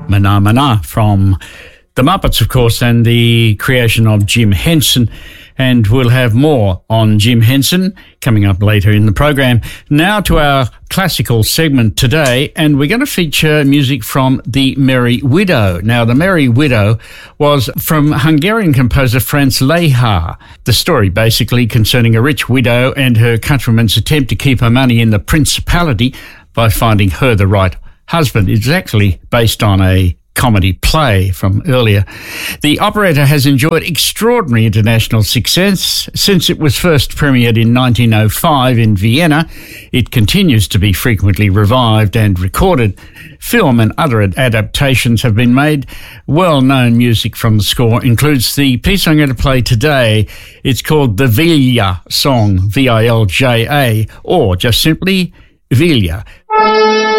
Mana Mana from The Muppets, of course, and the creation of Jim Henson. And we'll have more on Jim Henson coming up later in the program. Now to our classical segment today, and we're going to feature music from The Merry Widow. Now, The Merry Widow was from Hungarian composer Franz Lehár. The story basically concerning a rich widow and her countryman's attempt to keep her money in the principality by finding her the right husband. It's actually based on a comedy play from earlier. The operetta has enjoyed extraordinary international success since it was first premiered in 1905 in Vienna. It continues to be frequently revived and recorded. Film and other adaptations have been made. Well-known music from the score includes the piece I'm going to play today. It's called the Vilja Song, Vilja, or just simply Vilja.